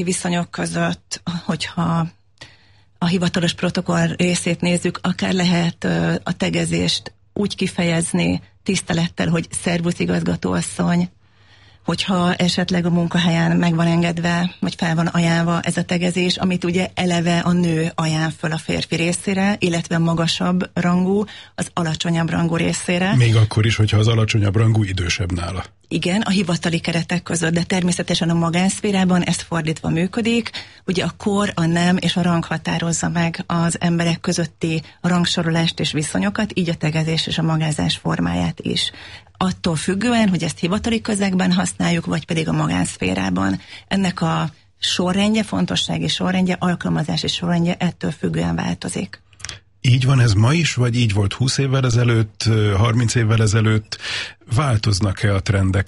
viszonyok között, hogyha a hivatalos protokoll részét nézzük, akár lehet a tegezést úgy kifejezni tisztelettel, hogy szervusz igazgatóasszony, hogyha esetleg a munkahelyen meg van engedve, vagy fel van ajánlva ez a tegezés, amit ugye eleve a nő ajánl föl a férfi részére, illetve magasabb rangú az alacsonyabb rangú részére. Még akkor is, hogyha az alacsonyabb rangú idősebb nála. Igen, a hivatali keretek között, de természetesen a magánszférában ez fordítva működik. Ugye a kor, a nem és a rang határozza meg az emberek közötti rangsorolást és viszonyokat, így a tegezés és a magázás formáját is. Attól függően, hogy ezt hivatali közegben használjuk, vagy pedig a magánszférában. Ennek a sorrendje, fontossági sorrendje, alkalmazási sorrendje ettől függően változik. Így van ez ma is, vagy így volt 20 évvel ezelőtt, 30 évvel ezelőtt? Változnak-e a trendek,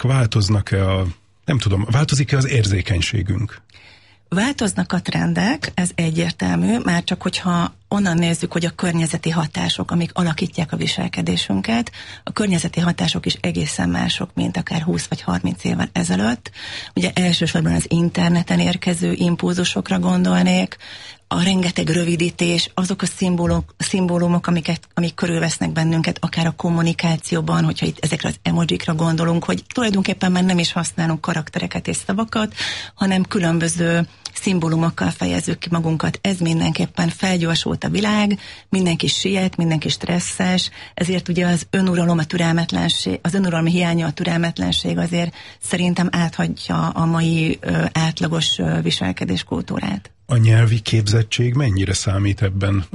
változik-e az érzékenységünk? Változnak a trendek, ez egyértelmű, már csak hogyha onnan nézzük, hogy a környezeti hatások, amik alakítják a viselkedésünket, a környezeti hatások is egészen mások, mint akár 20 vagy 30 évvel ezelőtt. Ugye elsősorban az interneten érkező impulzusokra gondolnék, a rengeteg rövidítés, azok a szimbólumok, amik körülvesznek bennünket, akár a kommunikációban, hogyha itt ezekre az emojikra gondolunk, hogy tulajdonképpen már nem is használunk karaktereket és szavakat, hanem különböző szimbólumokkal fejezzük ki magunkat. Ez mindenképpen felgyorsult a világ, mindenki siet, mindenki stresszes, ezért ugye az önuralom, a türelmetlenség, az önuralmi hiánya, a türelmetlenség azért szerintem áthagyja a mai átlagos viselkedéskultúrát. A nyelvi képzettség mennyire számít ebben?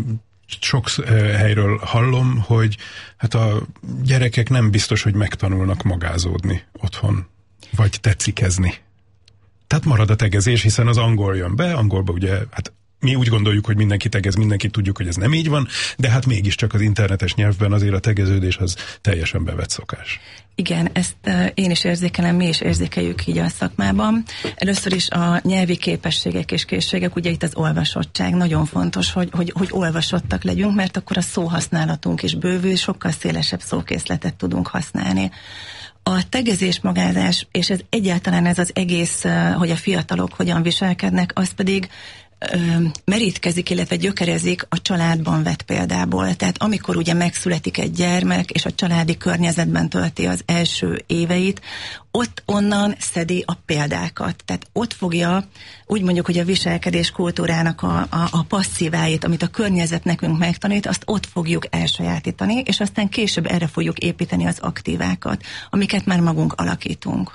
Sok helyről hallom, hogy hát a gyerekek nem biztos, hogy megtanulnak magázódni otthon, vagy tetszikezni. Tehát marad a tegezés, hiszen az angol jön be, angolba ugye, hát mi úgy gondoljuk, hogy mindenki tegez, mindenki tudjuk, hogy ez nem így van, de hát mégiscsak az internetes nyelvben azért a tegeződés az teljesen bevett szokás. Igen, ezt én is érzékelem, mi is érzékeljük így a szakmában. Először is a nyelvi képességek és készségek, ugye itt az olvasottság nagyon fontos, hogy olvasottak legyünk, mert akkor a szóhasználatunk is bővül, sokkal szélesebb szókészletet tudunk használni. A tegezés, magázás, és ez egyáltalán ez az egész, hogy a fiatalok hogyan viselkednek, az pedig merítkezik, illetve gyökerezik a családban vett példából. Tehát amikor ugye megszületik egy gyermek, és a családi környezetben tölti az első éveit, ott onnan szedi a példákat. Tehát ott fogja, úgy mondjuk, hogy a viselkedés kultúrának a passzíváit, amit a környezet nekünk megtanít, azt ott fogjuk elsajátítani, és aztán később erre fogjuk építeni az aktívákat, amiket már magunk alakítunk.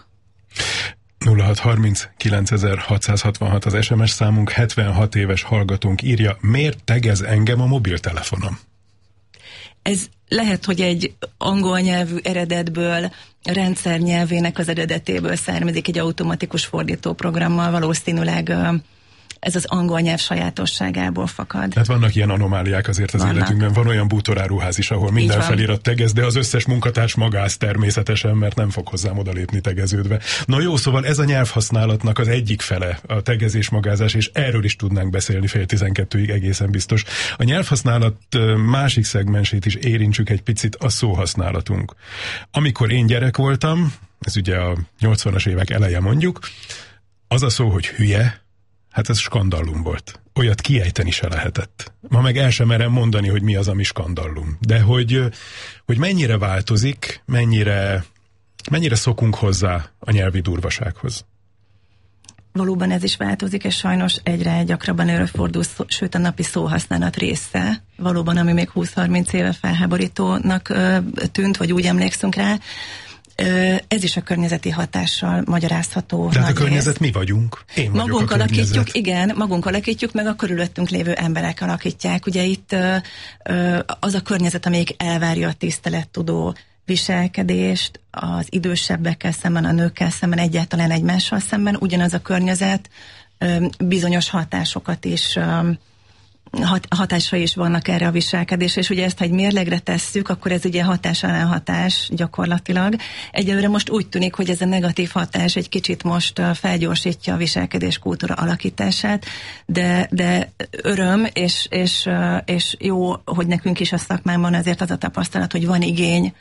0630 9666 az SMS számunk, 76 éves hallgatónk írja, miért tegez engem a mobiltelefonom? Ez lehet, hogy egy angol nyelvű eredetből, rendszer nyelvének az eredetéből származik, egy automatikus fordítóprogrammal valószínűleg ez az angol nyelv sajátosságából fakad. Tehát vannak ilyen anomáliák azért az életünkben. Van olyan bútoráruház is, ahol minden felirat tegez, de az összes munkatárs magáz természetesen, mert nem fog hozzám odalépni tegeződve. Na jó, szóval ez a nyelvhasználatnak az egyik fele, a tegezés, magázás, és erről is tudnánk beszélni 11:30 egészen biztos. A nyelvhasználat másik szegmensét is érintsük egy picit, a szóhasználatunk. Amikor én gyerek voltam, ez ugye a 80-as évek eleje mondjuk, az a szó, hogy hülye, hát ez skandallum volt. Olyat kiejteni se lehetett. Ma meg el sem merem mondani, hogy mi az, ami skandallum. De hogy mennyire változik, mennyire szokunk hozzá a nyelvi durvasághoz. Valóban ez is változik, és sajnos egyre gyakrabban előfordul, sőt a napi szóhasználat része. Valóban, ami még 20-30 éve felháborítónak tűnt, vagy úgy emlékszünk rá. Ez is a környezeti hatással magyarázható. De a környezet mi vagyunk? Én vagyok magunk a környezet. Alakítjuk, igen, magunk alakítjuk, meg a körülöttünk lévő emberek alakítják. Ugye itt az a környezet, amelyik elvárja a tisztelettudó viselkedést az idősebbekkel szemben, a nőkkel szemben, egyáltalán egymással szemben, ugyanaz a környezet bizonyos hatásokat is hatásai is vannak erre a viselkedésre, és ugye ezt, ha egy mérlegre tesszük, akkor ez ugye hatás ellen hatás gyakorlatilag. Egyelőre most úgy tűnik, hogy ez a negatív hatás egy kicsit most felgyorsítja a viselkedés kultúra alakítását, de öröm, és jó, hogy nekünk is a szakmában azért az a tapasztalat, hogy van igény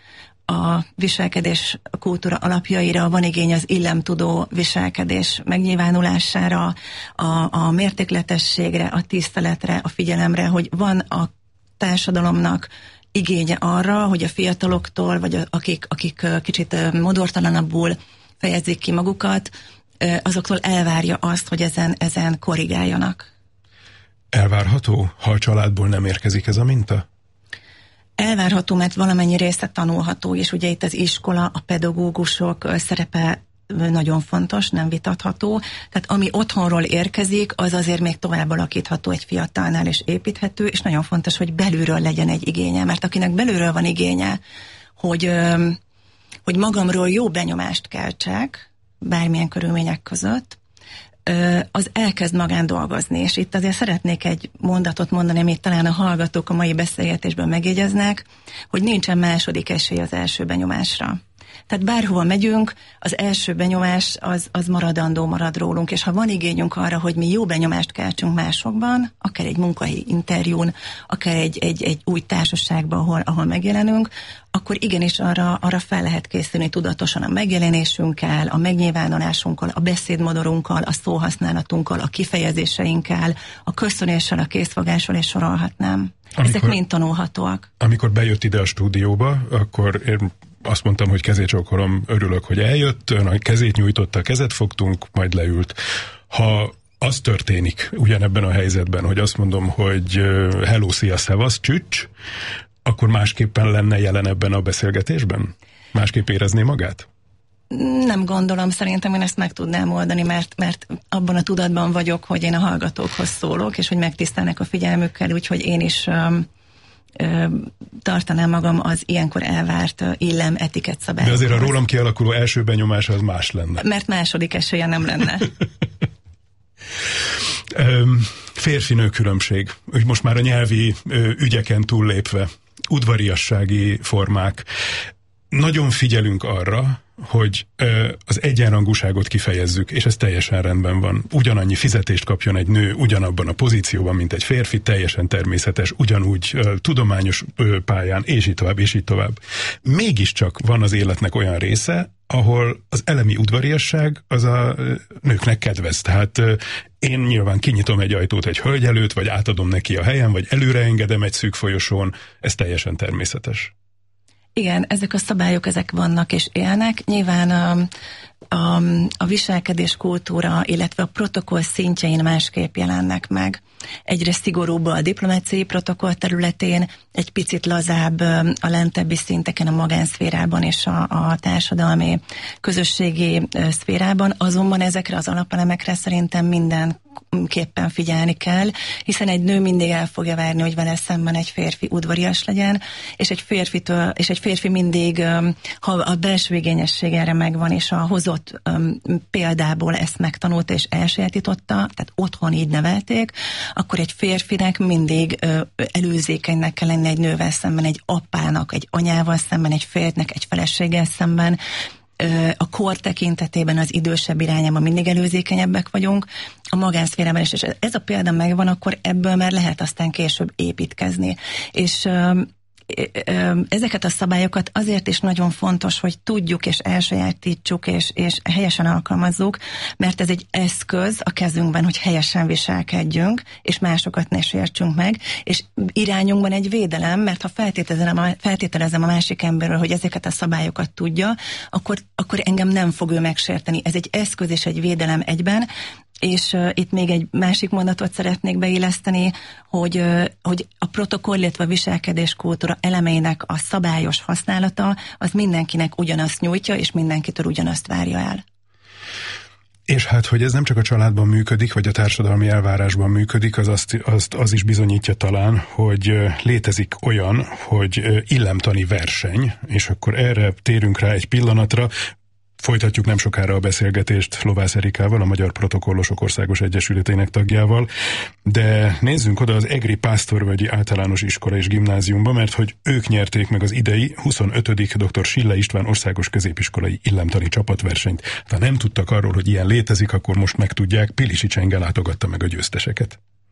a viselkedés kultúra alapjaira, van igény az illemtudó viselkedés megnyilvánulására, a mértékletességre, a tiszteletre, a figyelemre, hogy van a társadalomnak igénye arra, hogy a fiataloktól, vagy akik kicsit modortalanabbul fejezik ki magukat, azoktól elvárja azt, hogy ezen korrigáljanak. Elvárható, ha a családból nem érkezik ez a minta? Elvárható, mert valamennyi része tanulható, és ugye itt az iskola, a pedagógusok szerepe nagyon fontos, nem vitatható. Tehát ami otthonról érkezik, az azért még tovább alakítható egy fiatalnál, és építhető, és nagyon fontos, hogy belülről legyen egy igénye, mert akinek belülről van igénye, hogy magamról jó benyomást keltsek, bármilyen körülmények között, az elkezd magán dolgozni, és itt azért szeretnék egy mondatot mondani, amit talán a hallgatók a mai beszélgetésben megjegyeznek, hogy nincsen második esély az első benyomásra. Tehát bárhova megyünk, az első benyomás az maradandó, marad rólunk, és ha van igényünk arra, hogy mi jó benyomást keltsünk másokban, akár egy munkahelyi interjún, akár egy új társaságban, ahol megjelenünk, akkor igenis arra fel lehet készülni tudatosan a megjelenésünkkel, a megnyilvánulásunkkal, a beszédmodorunkkal, a szóhasználatunkkal, a kifejezéseinkkel, a köszönéssel, a készfogással, és sorolhatnám. Ezek mind tanulhatóak. Amikor bejött ide a stúdióba, akkor én azt mondtam, hogy kezét csókolom, örülök, hogy eljött, ön a kezét nyújtotta, kezet fogtunk, majd leült. Ha az történik ugyanebben a helyzetben, hogy azt mondom, hogy hello, szia, szevasz, csücs, akkor másképpen lenne jelen ebben a beszélgetésben? Másképp érezné magát? Nem gondolom, szerintem én ezt meg tudnám oldani, mert abban a tudatban vagyok, hogy én a hallgatókhoz szólok, és hogy megtisztelnek a figyelmükkel, úgyhogy én is tartanám magam az ilyenkor elvárt illem etikett szabályokhoz. De azért a rólam kialakuló első benyomása az más lenne. Mert második esélye nem lenne. Férfi-nő különbség. Úgy most már a nyelvi ügyeken túllépve. Udvariassági formák. Nagyon figyelünk arra, hogy az egyenrangúságot kifejezzük, és ez teljesen rendben van. Ugyanannyi fizetést kapjon egy nő ugyanabban a pozícióban, mint egy férfi, teljesen természetes, ugyanúgy tudományos pályán, és így tovább, és így tovább. Mégiscsak van az életnek olyan része, ahol az elemi udvariasság az a nőknek kedvez. Tehát én nyilván kinyitom egy ajtót egy hölgy előtt, vagy átadom neki a helyen, vagy előreengedem egy szűk folyosón, ez teljesen természetes. Igen, ezek a szabályok, ezek vannak és élnek. Nyilván a viselkedés kultúra, illetve a protokoll szintjein másképp jelennek meg. Egyre szigorúbb a diplomáciai protokoll területén, egy picit lazább a lentebbi szinteken, a magánszférában és a társadalmi közösségi szférában, azonban ezekre az alapelemekre szerintem mindenképpen figyelni kell, hiszen egy nő mindig el fogja várni, hogy vele szemben egy férfi udvarias legyen, és egy férfi mindig, ha a belső igényesség erre megvan, és a hozott példából ezt megtanulta és elsajátította, tehát otthon így nevelték, akkor egy férfinek mindig előzékenynek kell lenni egy nővel szemben, egy apának, egy anyával szemben, egy férjnek, egy feleséggel szemben. A kor tekintetében az idősebb irányában mindig előzékenyebbek vagyunk, a magánszférában is, és ez a példa megvan, akkor ebből már lehet aztán később építkezni. És ezeket a szabályokat azért is nagyon fontos, hogy tudjuk és elsajátítsuk és helyesen alkalmazzuk, mert ez egy eszköz a kezünkben, hogy helyesen viselkedjünk, és másokat ne sértsünk meg, és irányunkban egy védelem, mert ha feltételezem a másik emberről, hogy ezeket a szabályokat tudja, akkor engem nem fog ő megsérteni. Ez egy eszköz és egy védelem egyben, és itt még egy másik mondatot szeretnék beilleszteni, hogy a protokoll, illetve a viselkedéskultúra elemeinek a szabályos használata az mindenkinek ugyanazt nyújtja, és mindenkitől ugyanazt várja el. És hát, hogy ez nem csak a családban működik, vagy a társadalmi elvárásban működik, az is bizonyítja talán, hogy létezik olyan, hogy illemtani verseny, és akkor erre térünk rá egy pillanatra. Folytatjuk nem sokára a beszélgetést Lovász Erikával, a Magyar Protokollosok Országos Egyesületének tagjával, de nézzünk oda az Egri Pásztorvölgyi Általános Iskola és Gimnáziumba, mert hogy ők nyerték meg az idei 25. dr. Silla István Országos Középiskolai Illemtani Csapatversenyt. Ha nem tudtak arról, hogy ilyen létezik, akkor most megtudják. Pilisi Csenge látogatta meg a győzteseket.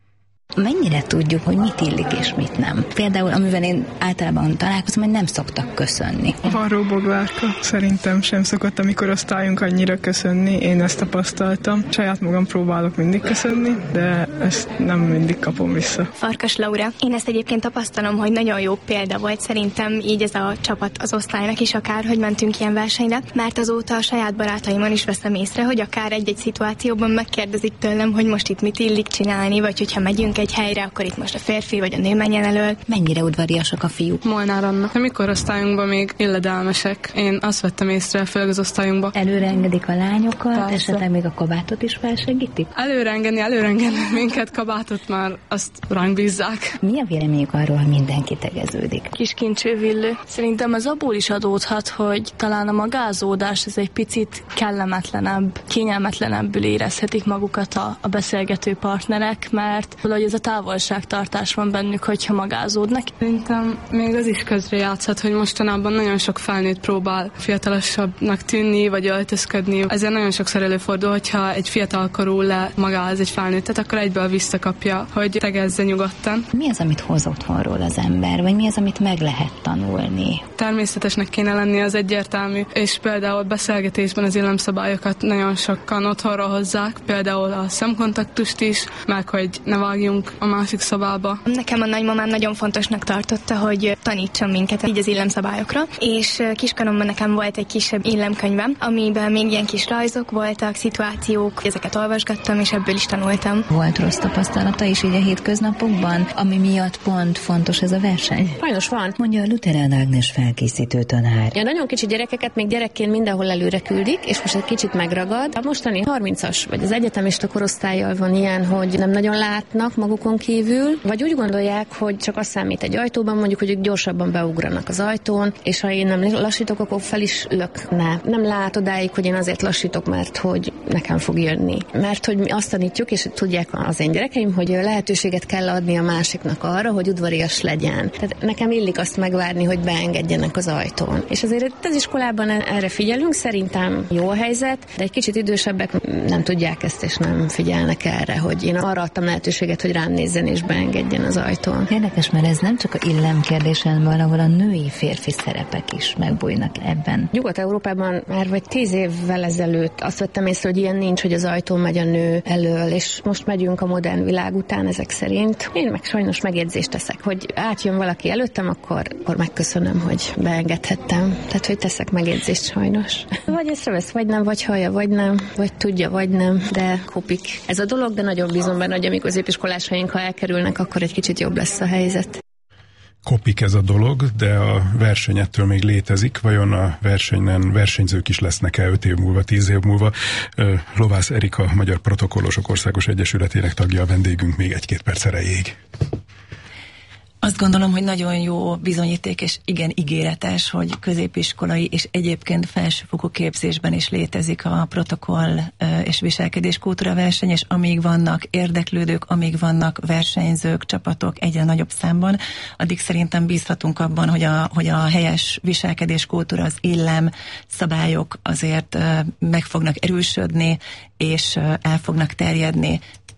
Mennyire tudjuk, hogy mit illik és mit nem? Például, amivel én általában találkozom, hogy nem szoktak köszönni. Varró boglárka szerintem sem szokott a mi korosztályunk annyira köszönni, én ezt tapasztaltam. Saját magam próbálok mindig köszönni, de ezt nem mindig kapom vissza. Farkas Laura. Én ezt egyébként tapasztalom, hogy nagyon jó példa volt szerintem így ez a csapat az osztálynak is, akár hogy mentünk ilyen versenyre, mert azóta a saját barátaimon is veszem észre, hogy akár egy-egy szituációban megkérdezik tőlem, hogy most itt mit illik csinálni, vagy hogyha megyünk egy helyre, akkor itt most a férfi vagy a nő menjen elől. Mennyire udvariasak a fiúk? Molnár Anna. A mi korosztályunkban még illedelmesek. Én azt vettem észre, főleg az osztályunkban. Előre engedik a lányokat, esetleg még a kabátot is felsegítik? Előre engedni minket, kabátot már azt ránk bízzák. Mi a véleményük arról, hogy mindenki tegeződik? Kis kincsővillő. Szerintem az abból is adódhat, hogy talán a magázódás ez egy picit kellemetlenebb, kényelmetlenebbül érezhetik magukat a beszélgető partnerek, mert valahogy ez a távolságtartás van bennük, hogyha magázódnak. Szerintem még az is közre játszhat, hogy mostanában nagyon sok felnőtt próbál fiatalosabbnak tűnni, vagy öltözködni. Ezért nagyon sokszor előfordul, hogyha egy fiatalkorú magáz egy felnőttet, akkor egyből visszakapja, hogy tegezze nyugodtan. Mi az, amit hoz otthonról az ember, vagy mi az, amit meg lehet tanulni? Természetesnek kéne lenni, az egyértelmű, és például beszélgetésben az illemszabályokat nagyon sokan otthonról hozzák, például a szemkontaktust is, meg hogy ne vágjunk a másik szobába. Nekem a nagymamám nagyon fontosnak tartotta, hogy tanítson minket így az illemszabályokra, és kiskoromban nekem volt egy kisebb illemkönyvem, amiben még ilyen kis rajzok voltak, szituációk, ezeket olvasgattam, és ebből is tanultam. Volt rossz tapasztalata is így a hétköznapokban, ami miatt pont fontos ez a verseny? Sajnos van. Mondja a Lutherán Ágnes felkészítő tanár. Ja, nagyon kicsi gyerekeket még gyerekként mindenhol előre küldik, és most egy kicsit megragad. A mostani 30-as, vagy az egyetemista korosztállyal van ilyen, hogy nem nagyon látnak magukon kívül, vagy úgy gondolják, hogy csak az számít egy ajtóban, mondjuk, hogy ők gyorsabban beugranak az ajtón, és ha én nem lassítok, akkor fel is lökne. Nem lát odáig, hogy én azért lassítok, mert hogy nekem fog jönni. Mert hogy mi azt tanítjuk, és tudják az én gyerekeim, hogy lehetőséget kell adni a másiknak arra, hogy udvarias legyen. Tehát nekem illik azt megvárni, hogy beengedjenek az ajtón. És azért az iskolában erre figyelünk, szerintem jó a helyzet, de egy kicsit idősebbek nem tudják ezt, és nem figyelnek erre, hogy én arra adtam lehetőséget, hogy rám nézzen és beengedjen az ajtón. Érdekes, mert ez nem csak a illemkérdésen van, ahol a női-férfi szerepek is megbújnak ebben. Nyugat-Európában már vagy 10 évvel ezelőtt azt vettem észre, hogy ilyen nincs, hogy az ajtón megy a nő elől, és most megyünk a modern világ után ezek szerint. Én meg sajnos megjegyzést teszek, hogy átjön valaki előttem, akkor megköszönöm, hogy beengedhettem. Tehát, hogy teszek megjegyzést sajnos. Vagy észrevesz, vagy nem, vagy hallja, vagy nem, vagy tudja, vagy nem, de kopik ez a dolog, de nagyon bízom benne, hogy a mi középiskolásaink, ha elkerülnek, akkor egy kicsit jobb lesz a helyzet. Kopik ez a dolog, de a verseny ettől még létezik. Vajon a versenyen versenyzők is lesznek-e 5 év múlva, 10 év múlva? Lovász Erika, Magyar Protokollosok Országos Egyesületének tagja, a vendégünk még 1-2 perc erejéig. Azt gondolom, hogy nagyon jó bizonyíték, és igen ígéretes, hogy középiskolai és egyébként felsőfokú képzésben is létezik a protokoll és viselkedéskultúra verseny, és amíg vannak érdeklődők, amíg vannak versenyzők, csapatok egyre nagyobb számban, addig szerintem bízhatunk abban, hogy a helyes viselkedéskultúra, az illem szabályok azért meg fognak erősödni, és el fognak terjedni,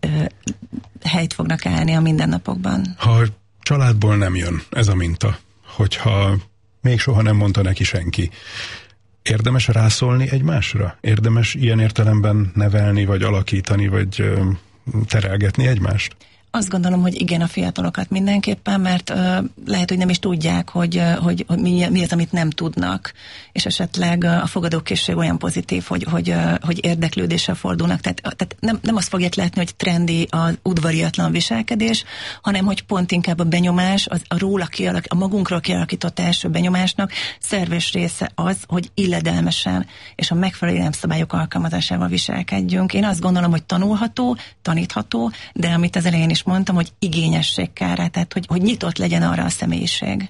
helyt fognak állni a mindennapokban. Családból nem jön ez a minta, hogyha még soha nem mondta neki senki. Érdemes rászólni egymásra? Érdemes ilyen értelemben nevelni, vagy alakítani, vagy terelgetni egymást? Azt gondolom, hogy igen, a fiatalokat mindenképpen, mert lehet, hogy nem is tudják, hogy mi az, amit nem tudnak, és esetleg a fogadókészség olyan pozitív, hogy érdeklődéssel fordulnak. Tehát nem azt fogják látni, hogy trendi az udvariatlan viselkedés, hanem hogy pont inkább a benyomás, a magunkról kialakított első benyomásnak szerves része az, hogy illedelmesen és a megfelelő szabályok alkalmazásával viselkedjünk. Én azt gondolom, hogy tanulható, tanítható, de amit az elején is mondtam, hogy igényesség kell rá, tehát hogy nyitott legyen arra a személyiség.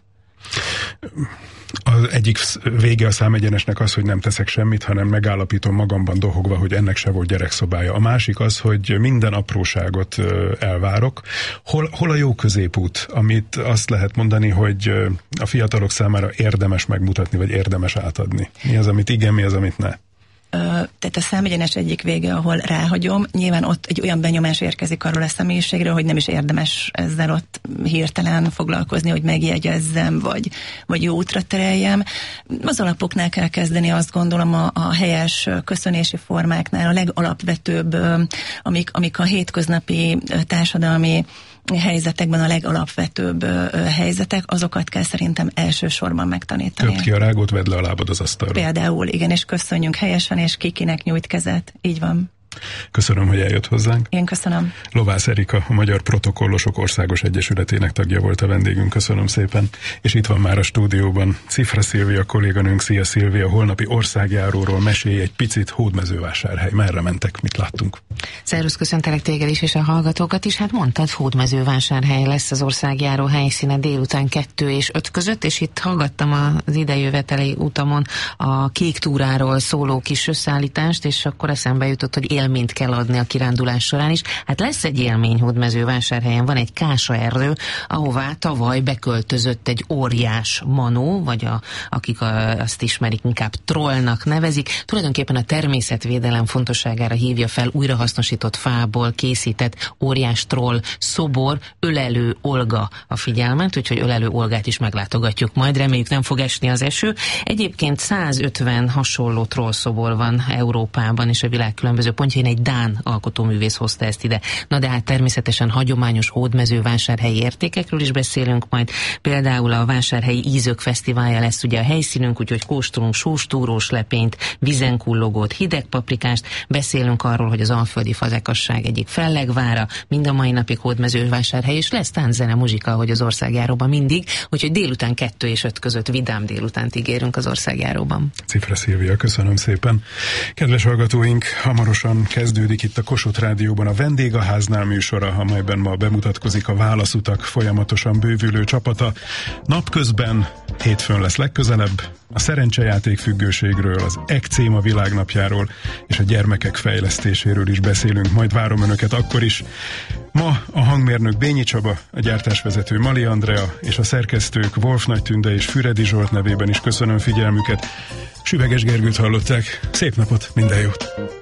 Az egyik vége a számegyenesnek az, hogy nem teszek semmit, hanem megállapítom magamban dohogva, hogy ennek se volt gyerekszobája. A másik az, hogy minden apróságot elvárok. Hol a jó középút, amit azt lehet mondani, hogy a fiatalok számára érdemes megmutatni, vagy érdemes átadni? Mi az, amit igen, mi az, amit ne? tehát a számegyenes egyik vége, ahol ráhagyom, nyilván ott egy olyan benyomás érkezik arról a személyiségről, hogy nem is érdemes ezzel ott hirtelen foglalkozni, hogy megjegyezzem, vagy jó útra tereljem. Az alapoknál kell kezdeni, azt gondolom, a helyes köszönési formáknál, a legalapvetőbb, amik a hétköznapi társadalmi helyzetekben a legalapvetőbb helyzetek, azokat kell szerintem elsősorban megtanítani. Köpt ki a rágót, vedd le a lábad az asztalra. Például, igen, és köszönjünk helyesen, és kikinek nyújt kezet. Így van. Köszönöm, hogy eljött hozzánk. Én köszönöm. Lovász Erika, a Magyar Protokollosok Országos Egyesületének tagja volt a vendégünk. Köszönöm szépen. És itt van már a stúdióban Cifra Szilvia kolléganőnk. Szia Szilvia, holnapi országjáróról mesélj egy picit. Hódmezővásárhely. Merre mentek? Mit láttunk? Szervusz, köszöntelek téged is és a hallgatókat is. Hát mondtad, Hódmezővásárhely lesz az országjáró helyszíne délután 2 és 5 között, és itt hallgattam az idejöveteli utamon a Kék túráról szóló kis összeállítást, és akkor eszembe jutott, hogy élményt kell adni a kirándulás során is. Hát lesz egy élmény Hódmezővásárhelyen, van egy kásaerdő, ahová tavaly beköltözött egy óriás manó, vagy akik azt ismerik, inkább trollnak nevezik. Tulajdonképpen a természetvédelem fontosságára hívja fel újrahasznosított fából készített óriás troll szobor, Ölelő Olga a figyelmet, úgyhogy Ölelő Olgát is meglátogatjuk majd, reméljük nem fog esni az eső. Egyébként 150 hasonló trollszobor van Európában és a világ különböző pontjain, egy dán alkotóművész hozta ezt ide. Na de hát természetesen hagyományos hódmezővásárhelyi értékekről is beszélünk majd. Például a Vásárhelyi Ízök Fesztiválja lesz ugye a helyszínünk, úgyhogy kóstolunk sóstúrós lepényt, vizenkullogót, hideg paprikást, beszélünk arról, hogy az alföldi fazekasság egyik fellegvára, mind a mai napig Hódmezővásárhely, és lesz tánczene, muzsika, ahogy az országjáróban mindig, úgyhogy délután 2 és 5 között vidám délutánt ígérünk az országjáróban. Cifra Szilvia, köszönöm szépen. Kedves hallgatóink, hamarosan kezdődik itt a Kossuth Rádióban a Vendégháznál műsora, amelyben ma bemutatkozik a Válaszutak folyamatosan bővülő csapata. Napközben hétfőn lesz legközelebb a szerencsejáték függőségről, az ekcéma világnapjáról és a gyermekek fejlesztéséről is beszélünk, majd várom önöket akkor is. Ma a hangmérnök Bényi Csaba, a gyártásvezető Mali Andrea és a szerkesztők Wolf Nagy Tünde és Füredi Zsolt nevében is köszönöm figyelmüket. Süveges Gergőt hallották. Szép napot, minden jót!